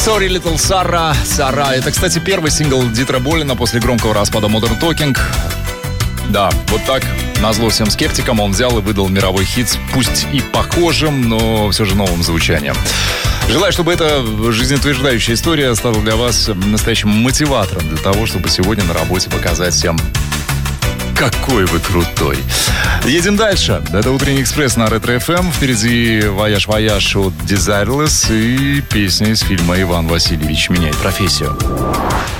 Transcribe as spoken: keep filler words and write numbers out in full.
Sorry, Little Sarah. Сара. Это, кстати, первый сингл Дитера Болина после громкого распада Modern Talking. Да, вот так, назло всем скептикам, он взял и выдал мировой хит, пусть и похожим, но все же новым звучанием. Желаю, чтобы эта жизнеутверждающая история стала для вас настоящим мотиватором для того, чтобы сегодня на работе показать всем, какой вы крутой. Едем дальше. Это «Утренний экспресс» на Ретро-эф эм. Впереди «Вояж-вояж» от Desireless и песня из фильма «Иван Васильевич меняет профессию».